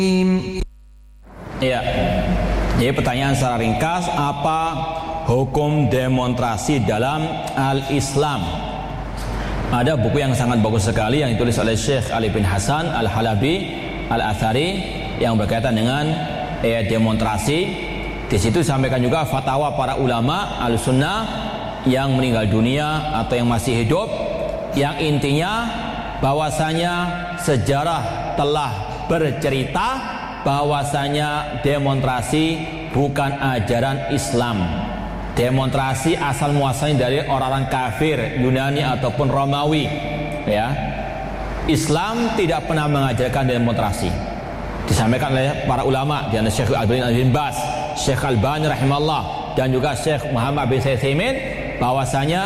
Ya, jadi pertanyaan secara ringkas, apa hukum demonstrasi dalam al-Islam? Ada buku yang sangat bagus sekali yang ditulis oleh Syekh Ali bin Hasan Al-Halabi Al-Athari yang berkaitan dengan demonstrasi. Di situ disampaikan juga fatwa para ulama al-sunnah yang meninggal dunia atau yang masih hidup, yang intinya bahwasanya sejarah telah bercerita bahwasanya demonstrasi bukan ajaran Islam. Demonstrasi asal muasalnya dari orang-orang kafir Yunani ataupun Romawi, ya. Islam tidak pernah mengajarkan demonstrasi. Disampaikan oleh para ulama, di antara Syekh Al-Albani bin Bas, Syekh Al-Albani rahimahullah, dan juga Syekh Muhammad bin Utsaimin, bahwasanya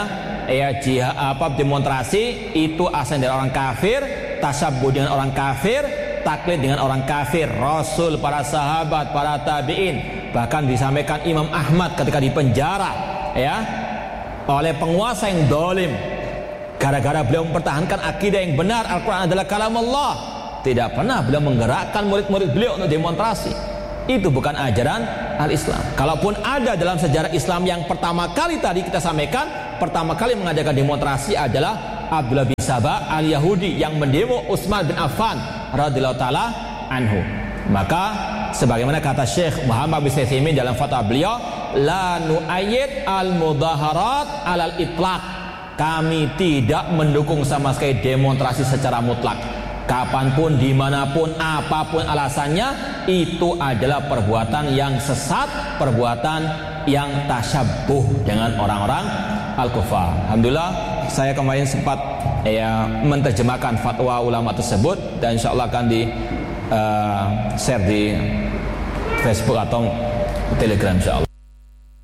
demonstrasi itu asal dari orang kafir, tasabbuh dengan orang kafir, taklid dengan orang kafir, Rasul, para sahabat, para tabi'in, bahkan disampaikan Imam Ahmad ketika dipenjara, ya, oleh penguasa yang zalim, gara-gara beliau mempertahankan akidah yang benar, Al-Quran adalah kalam Allah. Tidak pernah beliau menggerakkan murid-murid beliau untuk demonstrasi. Itu bukan ajaran al-Islam. Kalaupun ada dalam sejarah Islam yang pertama kali tadi kita sampaikan, pertama kali mengadakan demonstrasi adalah Abdullah bin Saba al-Yahudi yang mendemo Utsman bin Affan radhiyallahu taala anhu. Maka sebagaimana kata Syekh Muhammad bin Utsaimin dalam fatwa beliau, la nu'ayyid al-mudaharat alal itlaq. Kami tidak mendukung sama sekali demonstrasi secara mutlak. Kapanpun, dimanapun, apapun alasannya, itu adalah perbuatan yang sesat, perbuatan yang tasyabbuh dengan orang-orang al-kufar. Alhamdulillah, saya kemarin sempat menerjemahkan fatwa ulama tersebut, dan insyaallah akan di share di Facebook atau Telegram insyaallah.